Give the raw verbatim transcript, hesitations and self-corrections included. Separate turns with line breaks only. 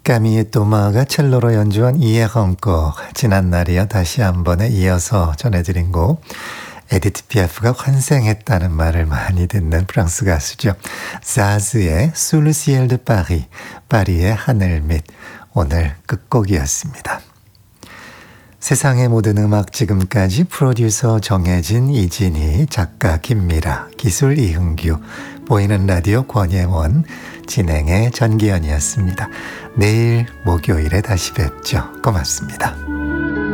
까미의 또마가 첼로로 연주한 이에헌곡, 지난날이여 다시 한 번에 이어서 전해드린 곡, 에디트 피아프가 환생했다는 말을 많이 듣는 프랑스 가수죠. 자즈의 Sous le ciel de Paris, 파리의 하늘 밑, 오늘 끝곡이었습니다. 세상의 모든 음악 지금까지 프로듀서 정혜진, 이진희, 작가 김미라, 기술 이흥규, 보이는 라디오 권예원, 진행의 전기현이었습니다. 내일 목요일에 다시 뵙죠. 고맙습니다.